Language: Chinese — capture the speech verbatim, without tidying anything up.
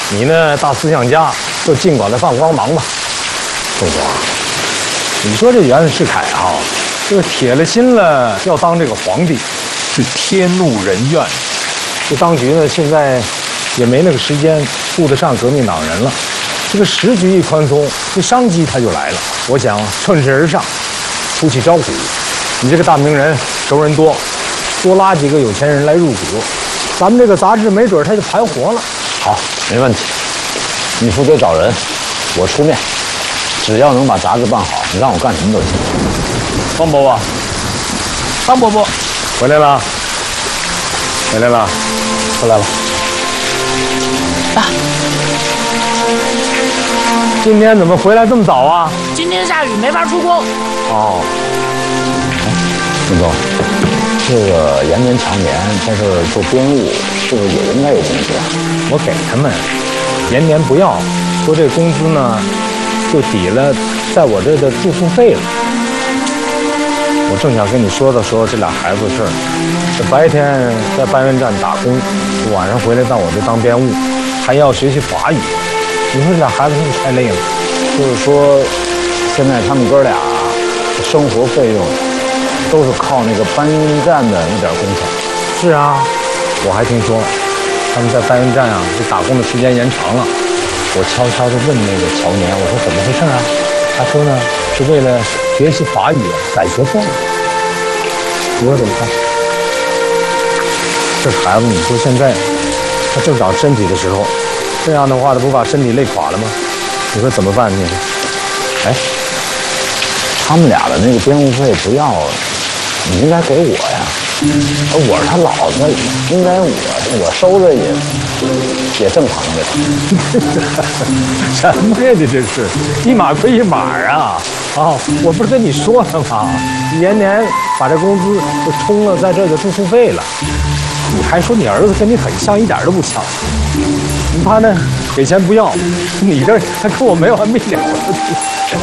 你呢，大思想家，就尽管的放光芒吧。宋总，你说这袁世凯啊，这个铁了心了要当这个皇帝， 是天怒人怨。 这当局呢，现在也没那个时间顾得上革命党人了。这个时局一宽松，这商机他就来了。我想顺势而上，出去招股。你这个大名人，熟人多，多拉几个有钱人来入股，咱们这个杂志没准他就盘活了。 好，没问题。你负责找人，我出面。只要能把杂志办好，你让我干什么都行。方伯伯，方伯伯， 回来了，回来了， 回来了。 爸， 今天怎么回来这么早啊？ 今天下雨没法出工。 哦， 林总，这个延年长年在这儿做编务，是不是也应该有工资啊？ 我给他们，延年不要，说这工资呢，就抵了在我这的住宿费了。我正想跟你说的时候，这俩孩子的事儿。这白天在搬运站打工，晚上回来到我这当编务，还要学习法语。你说这俩孩子是不是太累了？ 就是说，现在他们哥俩生活费用都是靠那个搬运站的那点工钱。 是啊，我还听说他们在搬运站啊，这打工的时间延长了。我悄悄地问那个乔年，我说怎么回事啊？他说呢，是为了学习法语改学费。你说怎么看？这孩子，你说现在他正长身体的时候，这样的话，他不把身体累垮了吗？你说怎么办？你说， 哎，他们俩的那个编务费不要，你应该给我呀。我是他老子，应该我我收的也也正常的。 什么呀？你这是一码归一码啊！啊，我不是跟你说了吗？延年把这工资就充了在这个住宿费了。你还说你儿子跟你很像，一点都不像。你怕呢？给钱不要，你这还跟我没完没了的。